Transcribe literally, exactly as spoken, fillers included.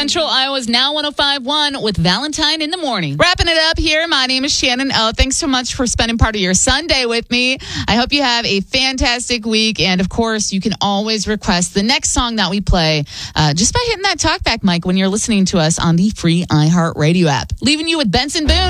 Central Iowa's Now one oh five point one with Valentine in the Morning. Wrapping it up here, my name is Shannon O. Thanks so much for spending part of your Sunday with me. I hope you have a fantastic week. And of course, you can always request the next song that we play uh, just by hitting that talkback mic when you're listening to us on the free iHeartRadio app. Leaving you with Benson Boone.